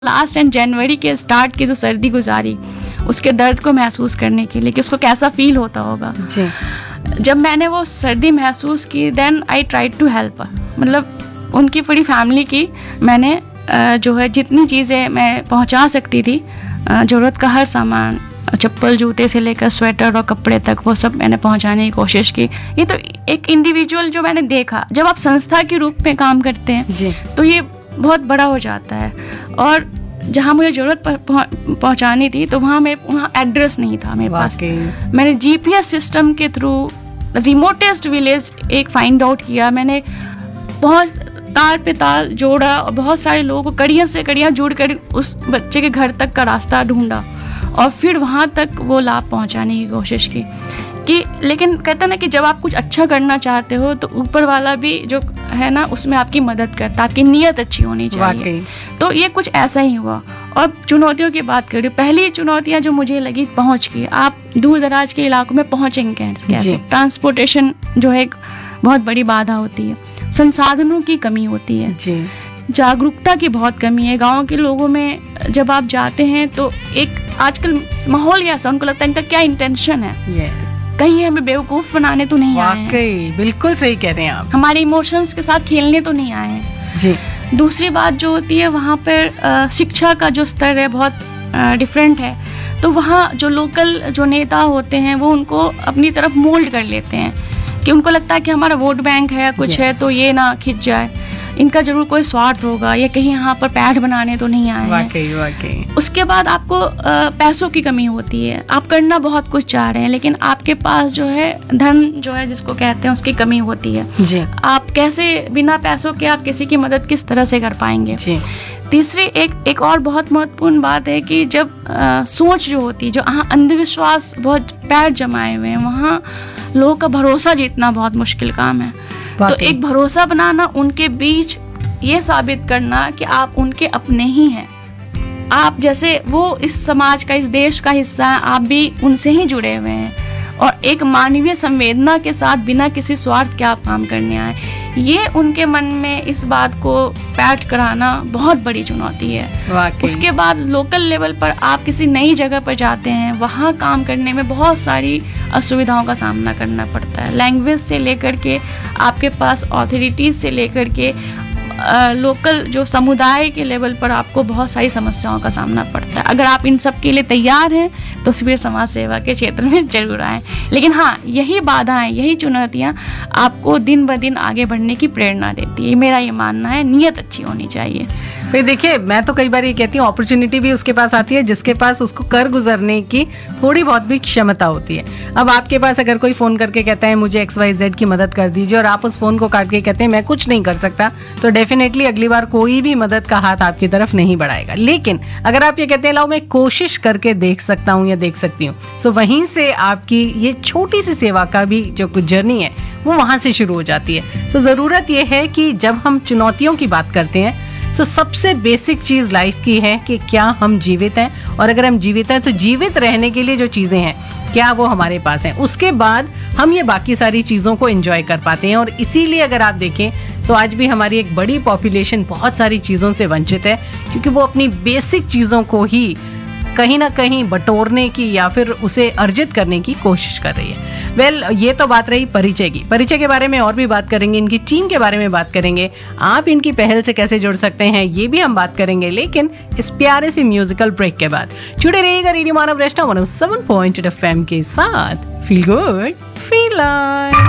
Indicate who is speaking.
Speaker 1: Last and जनवरी के start की जो सर्दी गुजारी उसके दर्द को महसूस करने के लिए कि उसको कैसा फील होता होगा
Speaker 2: जी।
Speaker 1: जब मैंने वो सर्दी महसूस की then I tried to help, मतलब उनकी पूरी फैमिली की मैंने जो है जितनी चीज़ें मैं पहुंचा सकती थी, ज़रूरत का हर सामान, चप्पल जूते से लेकर स्वेटर और कपड़े तक, वो सब मैंने पहुंचाने की कोशिश की। ये तो एक इंडिविजुअल जो मैंने देखा, जब आप संस्था के रूप में काम करते हैं
Speaker 2: जी।
Speaker 1: तो ये बहुत बड़ा हो जाता है। और जहाँ मुझे ज़रूरत पहुंचानी थी तो वहाँ एड्रेस नहीं था मेरे पास। मैंने जीपीएस सिस्टम के थ्रू रिमोटेस्ट विलेज एक फाइंड आउट किया। मैंने बहुत तार पे तार जोड़ा और बहुत सारे लोगों को कड़ियाँ से कड़ियाँ जोड़ कर उस बच्चे के घर तक का रास्ता ढूंढा और फिर वहाँ तक वो लाभ पहुँचाने की कोशिश की। लेकिन कहते हैं ना कि जब आप कुछ अच्छा करना चाहते हो तो ऊपर वाला भी जो है ना उसमें आपकी मदद करता है, आपकी नीयत अच्छी होनी चाहिए। तो ये कुछ ऐसा ही हुआ। और चुनौतियों की बात करें, पहली चुनौतियाँ जो मुझे लगी पहुँच की, आप दूर दराज के इलाकों में पहुँचेंगे कैसे? ट्रांसपोर्टेशन जो है एक बहुत बड़ी बाधा होती है, संसाधनों की कमी होती है
Speaker 2: जी।
Speaker 1: जागरूकता की बहुत कमी है। गाँव के लोगों में जब आप जाते हैं तो एक आजकल माहौल ऐसा, उनको लगता है इनका क्या इंटेंशन है, कहीं हमें बेवकूफ बनाने तो नहीं आए हैं।
Speaker 2: बिल्कुल सही कह रहे हैं आप,
Speaker 1: हमारे इमोशंस के साथ खेलने तो नहीं आए हैं
Speaker 2: जी।
Speaker 1: दूसरी बात जो होती है वहाँ पर शिक्षा का जो स्तर है बहुत डिफरेंट है। तो वहाँ जो लोकल जो नेता होते हैं वो उनको अपनी तरफ मोल्ड कर लेते हैं कि उनको लगता है कि हमारा वोट बैंक है कुछ है तो ये ना खिंच जाए, इनका जरूर कोई स्वार्थ होगा, ये कहीं यहाँ पर पैठ बनाने तो नहीं आए हैं।
Speaker 2: वाकई।
Speaker 1: उसके बाद आपको पैसों की कमी होती है, आप करना बहुत कुछ चाह रहे हैं लेकिन आपके पास जो है धन जो है जिसको कहते हैं उसकी कमी होती है
Speaker 2: जी।
Speaker 1: आप कैसे बिना पैसों के आप किसी की मदद किस तरह से कर पाएंगे
Speaker 2: जी।
Speaker 1: तीसरी एक और बहुत महत्वपूर्ण बात है कि जब सोच जो होती है, जो अंधविश्वास बहुत पैर जमाए हुए हैं, वहाँ लोगों का भरोसा जीतना बहुत मुश्किल काम है। तो एक भरोसा बनाना, उनके बीच ये साबित करना कि आप उनके अपने ही हैं, आप जैसे वो इस समाज का, इस देश का हिस्सा है, आप भी उनसे ही जुड़े हुए हैं और एक मानवीय संवेदना के साथ बिना किसी स्वार्थ के आप काम करने आए, ये उनके मन में इस बात को पैठ कराना बहुत बड़ी चुनौती है। उसके बाद लोकल लेवल पर आप किसी नई जगह पर जाते हैं, वहाँ काम करने में बहुत सारी असुविधाओं का सामना करना पड़ता है, लैंग्वेज से लेकर के आपके पास ऑथोरिटीज से लेकर के लोकल जो समुदाय के लेवल पर आपको बहुत सारी समस्याओं का सामना पड़ता है। अगर आप इन सब के लिए तैयार हैं तो शिविर समाज सेवा के क्षेत्र में जरूर आएँ। लेकिन हाँ, यही बाधाएं, यही चुनौतियाँ आपको दिन ब दिन आगे बढ़ने की प्रेरणा देती है, मेरा ये मानना है। नीयत अच्छी होनी चाहिए।
Speaker 2: भाई देखिए, मैं तो कई बार ये कहती हूँ अपॉर्चुनिटी भी उसके पास आती है जिसके पास उसको कर गुजरने की थोड़ी बहुत भी क्षमता होती है। अब आपके पास अगर कोई फोन करके कहता है मुझे XYZ की मदद कर दीजिए और आप उस फोन को काट के कहते हैं मैं कुछ नहीं कर सकता, तो डेफिनेटली अगली बार कोई भी मदद का हाथ आपकी तरफ नहीं बढ़ाएगा। लेकिन अगर आप ये कहते हैं लाओ मैं कोशिश करके देख सकता हूँ या देख सकती हूँ, तो वहीं से आपकी ये छोटी सी सेवा का भी जो कुछ जर्नी है वो वहां से शुरू हो जाती है। तो जरूरत यह है कि जब हम चुनौतियों की बात करते हैं तो सबसे बेसिक चीज लाइफ की है कि क्या हम जीवित हैं, और अगर हम जीवित हैं तो जीवित रहने के लिए जो चीजें हैं क्या वो हमारे पास हैं, उसके बाद हम ये बाकी सारी चीजों को एंजॉय कर पाते हैं। और इसीलिए अगर आप देखें तो आज भी हमारी एक बड़ी पॉपुलेशन बहुत सारी चीजों से वंचित है क्योंकि वो अपनी बेसिक चीजों को ही कहीं ना कहीं बटोरने की या फिर उसे अर्जित करने की कोशिश कर रही है। ये तो बात रही परिचय की। परिचय के बारे में और भी बात करेंगे, इनकी टीम के बारे में बात करेंगे, आप इनकी पहल से कैसे जुड़ सकते हैं ये भी हम बात करेंगे, लेकिन इस प्यारे से म्यूजिकल ब्रेक के बाद। जुड़े रहिएगा रेडियो मानव रेस्टा 107.8 FM के साथ। Feel good feel